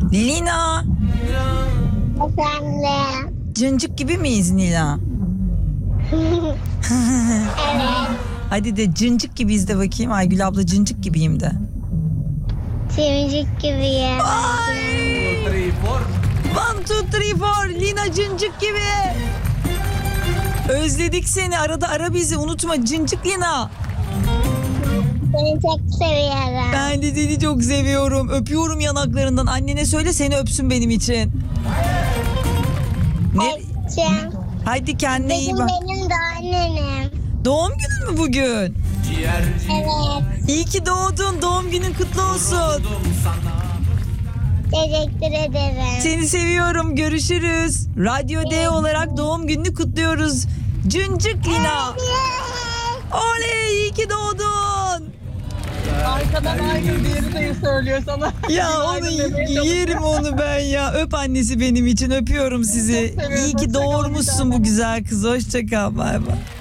Lina. Efendim. Cıncık gibi miyiz Nila? Evet. Hadi de cıncık gibiyiz de bakayım. Aygül abla cıncık gibiyim de. Sevecek gibiyim. Ay! 1, 2, 3, 4. Lina cıncık gibi. Özledik seni. Arada ara bizi. Unutma cıncık Lina. Seni çok seviyorum. Ben de seni çok seviyorum. Öpüyorum yanaklarından. Annene söyle seni öpsün benim için. Ne? Öpeceğim. Haydi kendine iyi Bugün bak. benim doğum günüm. Doğum günün mü bugün? Evet. İyi ki doğdun. Doğum günün kutlu olsun. Teşekkür ederim. Seni seviyorum. Görüşürüz. Radyo D olarak doğum gününü kutluyoruz. Cıncık Lina. Oley iyi ki doğdun. Arkadan Aygül diğeri de söylüyor sana. Ya onu yerim onu ben ya. Öp annesi benim için. Öpüyorum sizi. Çok seviyorum. İyi ki Hoşça kal bir doğurmuşsun tane. bu güzel kızı. Hoşça kal. Bay bay.